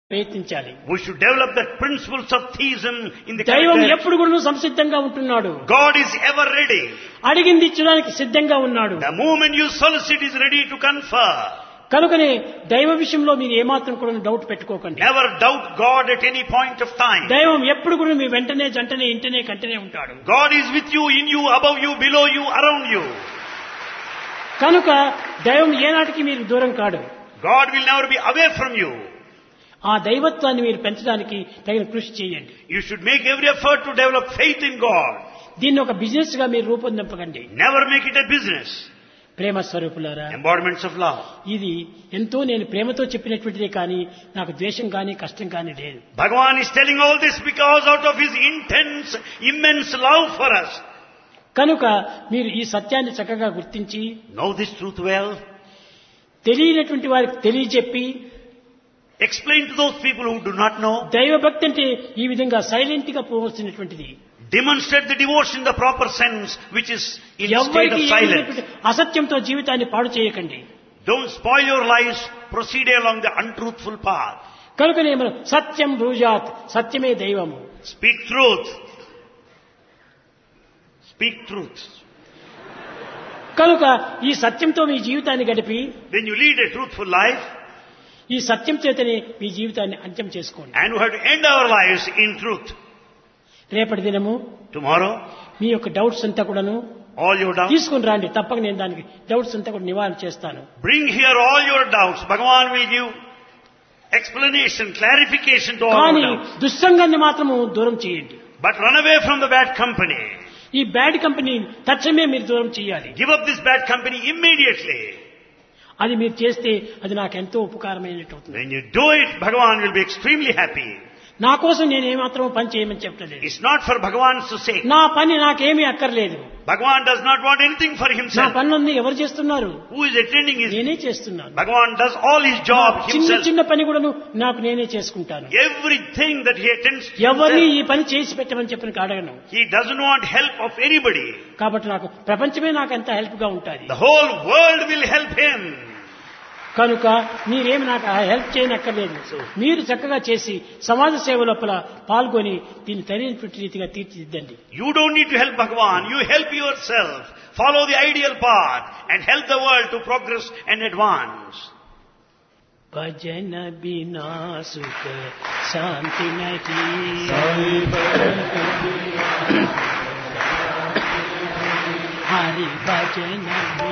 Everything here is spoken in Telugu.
ప్రయత్నించాలి. We should develop the principles of theism in the దైవం character. ఎప్పుడు కూడా సంసిద్ధంగా ఉంటున్నాడు. God is ever ready. అడిగింది ఇచ్చడానికి సిద్ధంగా ఉన్నాడు. The moment you solicit is ready to confer. కనుకనే దైవ విషయంలో మీరు ఏమాత్రం కూడా డౌట్ పెట్టుకోకండి. Never doubt God at any point of time. దైవం ఎప్పుడు కూడా మీ వెంటనే జంటనే ఇంటనే కంటనే ఉంటాడు. God is with you, in you, above you, below you, around you. కనుక దైవం ఏనాటికి మీరు దూరం కాడు. God will never be away from you. ఆ దైవత్వాన్ని మీరు పెంచడానికి తగిన కృషి చేయండి. You should make every effort to develop faith in God. దీన్ని ఒక బిజినెస్ గా మీరు రూపొందింపకండి. Never make it a business. ప్రేమ స్వరూపులారా, Embodiments of love. ఇది ఎంతో నేను ప్రేమతో చెప్పినటువంటిదే కానీ నాకు ద్వేషం కానీ కష్టం కానీ లేదు. Bhagavan is telling all this because out of his intense, immense love for us. కనుక మీరు ఈ సత్యాన్ని చక్కగా గుర్తించి Know this truth well. తెలియనటువంటి వారికి తెలియజెప్పి Explain to those people who do not know. దైవభక్తి అంటే ఈ విధంగా సైలెంట్ గా పోవలసినటువంటిది. Demonstrate the devotion in the proper sense, which is in state of ఎవరికి silence. అసత్యంతో జీవితాన్ని పాడు చేయకండి. Don't spoil your lives. Proceed along the untruthful path. కనుకనే మనం సత్యం బ్రూజాత్, సత్యమే దైవము. Speak truth. Speak truth. కనుక ఈ సత్యంతో మీ జీవితాన్ని గడిపి When you lead a truthful life, ఈ సత్యం చేతనే మీ జీవితాన్ని అంత్యం చేసుకోండి. and we have to end our lives in truth. రేపటి దినము Tomorrow, మీ యొక్క డౌట్స్ అంతా కూడాను all your doubts. తీసుకుని రండి. తప్పక నేను దానికి డౌట్స్ అంతా కూడా నివారణ చేస్తాను. Bring here all your doubts. Bhagavan will give explanation, clarification to all your కానీ doubts. దుస్సంగాన్ని మాత్రము దూరం చేయండి. But run away from the bad company. ఈ బ్యాడ్ కంపెనీ తక్షణమే మీరు దూరం చేయాలి. Give up this bad company immediately. అది మీరు చేస్తే అది నాకు ఎంతో ఉపకారమైనట్టు అవుతుంది. When you do it, Bhagavan will be extremely happy. నా కోసం నేను ఏమాత్రం పని చేయమని చెప్పలేదు. It's not for Bhagavan's sake. నా పని నాకేమీ అక్కర్లేదు. Bhagavan does not want anything for నా himself. పనులన్నీ ఎవరు చేస్తున్నారు? Who is attending his... నేనే చేస్తున్నాను. Bhagavan does all his job చిన్న himself. చిన్న పని కూడాను నాకు నేనే చేసుకుంటాను. Everything that he attends to ఎవరిని himself. ఈ పని చేసి పెట్టమని చెప్పిన అడగను. He doesn't want help of anybody. కాబట్టి నాకు ప్రపంచమే నాకు ఎంత హెల్ప్ గా ఉంటుంది. The whole world will help him. కనుక మీరేమి నాకు హెల్ప్ చేయనక్కర్లేదు. మీరు చక్కగా చేసి సమాజ సేవ లోపల పాల్గొని దీన్ని తగినటువంటి రీతిగా తీర్చిదిద్దండి. You don't need to help Bhagavan. You help yourself. Follow the ideal path and help the world to progress and advance. భజన బినా సుఖ శాంతి నహి, హరి భజన